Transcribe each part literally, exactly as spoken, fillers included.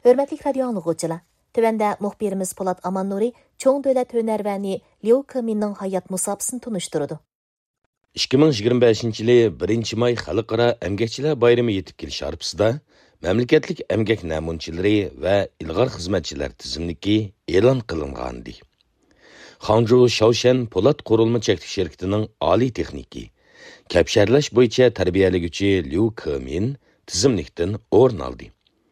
Hörmətli radio anlıqçılar, tövəndə muxbirimiz Polat Amannuri çoğ dövlət hünərvəni Liu Keminning hayat musabısını tunuşturdu. ikki ming yigirma beshinchi yili birinchi may xalqaro emgakchilar bayrami yetib kelish arafasida mamlakatlik emgak namunchilari va ilg'or xizmatchilar tizimligi e'lon qilingandi. Hangzhou Shaoshan Polat qurilma cheklik shirkatining oliy texniki kapsharlash bo'yicha tarbiyalaguvchi Liu Kemin tizimlikdan o'rin oldi.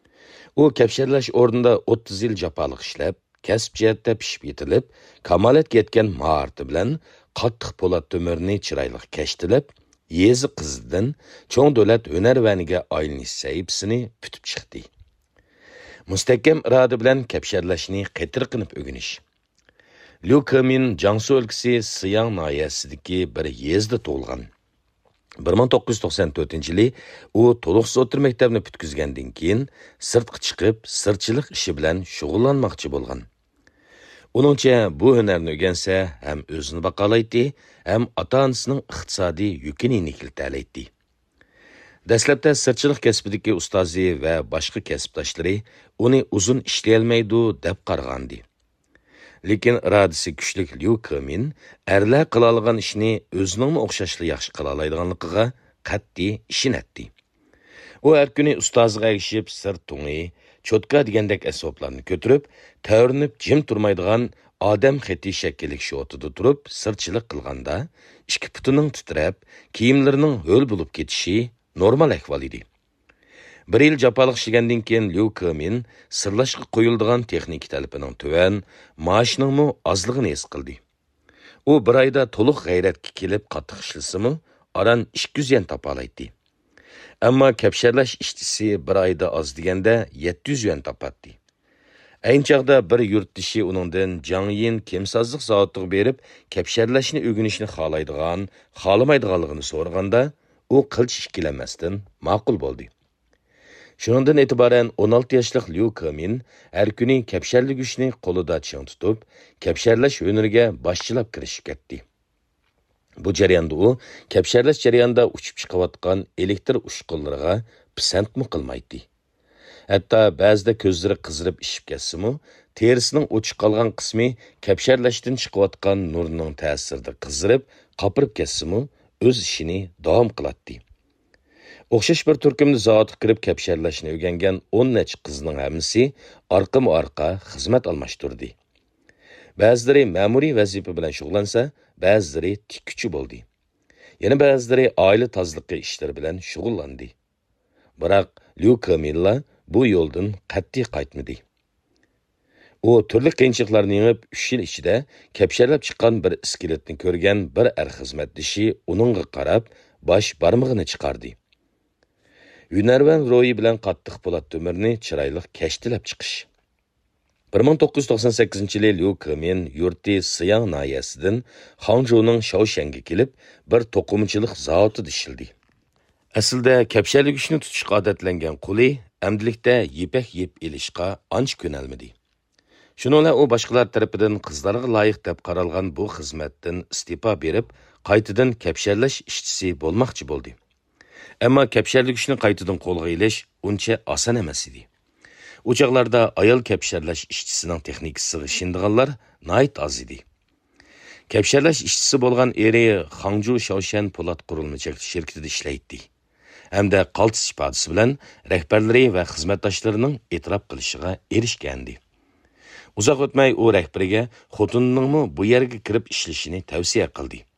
U kapsharlash o'rnida o'ttiz yil jafoliq ishlab, kasb jihatda pishib yetilib, kamolatga yetgan maharati bilan qattiq po'lat to'mirni chiroyli kashtilib, yezi qizidan cho'ng davlat hunarvaniga aylanish sayibsini putib chiqdi. Mustahkam iroda bilan kapsharlashni qaytirqinib o'g'inish. Liu Kemin Jiangsu o'lkasi Siyang noyasidagi bir yezda tug'ilgan. bir ming to'qqiz yuz to'qson to'rtinchi yili u to'liq so'tir maktabini bitkizgandan keyin sirtqa chiqib, sirchilik ishi bilan shug'ullanmoqchi bo'lgan. Uningcha bu hunarni o'rgansa, ham o'zini baqalaydi, ham ota-onasining iqtisodiy yukini yengiltalaydi. Dastlabda sirchilik kasbidagi ustozi va boshqa kasbdoshlari uni uzun ishlayolmaydi deb qaragandi. Lekin irodasi kuchli Liu Kemin erlar qila olgan ishni o'zining o'xshashli yaxshi qila oladiganligiga qat'iy ishonadi. U har kuni ustoziga ergishib sir tungi, cho'tka degandek asboblarni ko'tarib, tayyorlanib jim turmaydigan odam xati shakllik shotida turib sirchilik qilganda ikki putining titrab, kiyimlarining ho'l bo'lib ketishi normal ahvol edi. Bir yil jafoliq ishlagandan keyin Liu Kemin sirlashga qo'yiladigan texnik talabining tuvan, maoshining ozligini his qildi. U bir oyda to'liq g'ayratga kelib qattiq ishlasimi, aran ikki yuz yen topalaydi. Ammo kapsharlash ishtisi bir oyda oz deganda yetti yuz yen topatdi. Ayni chaqda bir yurtdishi uningdan Jiangyin kimsozlik zavodiga berib, kapsharlashni o'rganishni xohlaydigan, xohlamaydiganligini so'raganda, u qilch ikkilanmasdan ma'qul bo'ldi. Shundan e'tiboran o'n olti yoshli Liu Kemin har kuni kapsharlik ishni qo'lida chang tutib, kapsharlash hunariga boshchilab kirishib ketdi. Bu jarayonda u kapsharlash jarayonida uchib chiqayotgan elektr ushqunlariga pisandmi qilmaydi. Hatto ba'zida ko'zlari qizirib ishib ketsa-mu, terisining o'chib qolgan qismi kapsharlashdan chiqayotgan nurning ta'sirida qizirib, qopirib ketsa-mu, o'z ishini davom qiladi. O'xshash bir turkumni zavodga kirib kapsharlashni o'rgangan o'n necha qizning hammasi orqama-orqa xizmat almashtirdi. Ba'zilari ma'muriy vazifa bilan shug'ullansa, ba'zilari tikkuchi bo'ldi. Yana ba'zilari oila tozaligi ishlari bilan shug'ullandi. Biroq Liu Kemin bu yo'ldan qat'iy qaytmadi. U turli qiyinchiliklarni yengib uch yil ichida kapsharlab chiqqan bir iskeletni ko'rgan bir er xizmatdoshi uningga qarab bosh barmog'ini chiqardi. Hunarvan ro'yi bilan qattiq po'lat to'mirni chiroyli kashtilab chiqish. bir ming to'qqiz yuz to'qson sakkizinchi yili Liu Kemin yurti Siyang noyasidan Hangzhouning Shaoshanga kelib, bir to'qimachilik zavodida ishildi. Aslida kapsharlik ishni tutishga odatlangan quli amdilikda yepak yeb elishga ancha ko'nalmadi. Shuningdek, u boshqalar tarafidan qizlarga loyiq deb qaralgan bu xizmatdan istifa berib, qaytadan kapsharlash ishchisi bo'lmoqchi bo'ldi. Ammo kapsharlik ishni qaytadan qo'lga olish uncha oson emas edi. U chaqlarda ayol kapsharlash ishchisining texnikasiga shindiganlar nayt oz edi. Kapsharlash ishchisi bo'lgan eri Hangzhou Shaoshan Polat qurilma cheklik shirkatida ishlaydi. Hamda qaltis ifodasi bilan rahbarlari va xizmatdoshlarining e'tirof qilishiga erishgandi. Uzoq o'tmay u rahbariga xotinining bu yerga kirib ishlashini tavsiya qildi.